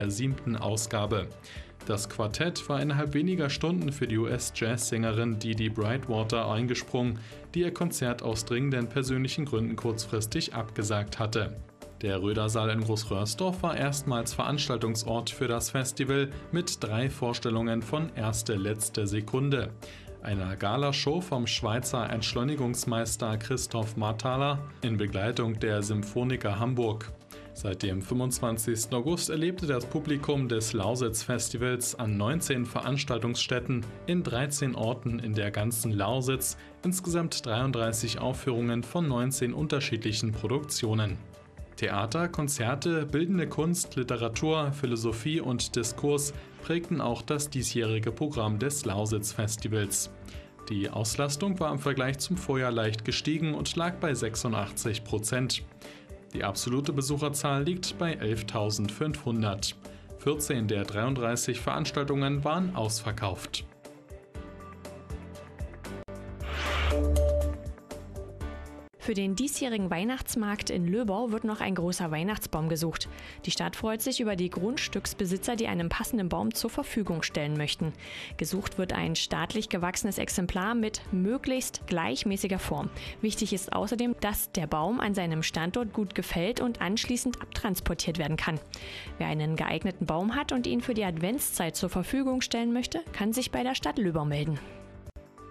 der 7. Ausgabe. Das Quartett war innerhalb weniger Stunden für die US-Jazzsängerin Dee Brightwater eingesprungen, die ihr Konzert aus dringenden persönlichen Gründen kurzfristig abgesagt hatte. Der Röder-Saal in Großröhrsdorf war erstmals Veranstaltungsort für das Festival mit 3 Vorstellungen von erste letzte Sekunde, einer Galashow vom Schweizer Entschleunigungsmeister Christoph Marthaler in Begleitung der Symphoniker Hamburg. Seit dem 25. August erlebte das Publikum des Lausitz-Festivals an 19 Veranstaltungsstätten in 13 Orten in der ganzen Lausitz insgesamt 33 Aufführungen von 19 unterschiedlichen Produktionen. Theater, Konzerte, bildende Kunst, Literatur, Philosophie und Diskurs prägten auch das diesjährige Programm des Lausitz-Festivals. Die Auslastung war im Vergleich zum Vorjahr leicht gestiegen und lag bei 86%. Die absolute Besucherzahl liegt bei 11.500. 14 der 33 Veranstaltungen waren ausverkauft. Für den diesjährigen Weihnachtsmarkt in Löbau wird noch ein großer Weihnachtsbaum gesucht. Die Stadt freut sich über die Grundstücksbesitzer, die einen passenden Baum zur Verfügung stellen möchten. Gesucht wird ein staatlich gewachsenes Exemplar mit möglichst gleichmäßiger Form. Wichtig ist außerdem, dass der Baum an seinem Standort gut gefällt und anschließend abtransportiert werden kann. Wer einen geeigneten Baum hat und ihn für die Adventszeit zur Verfügung stellen möchte, kann sich bei der Stadt Löbau melden.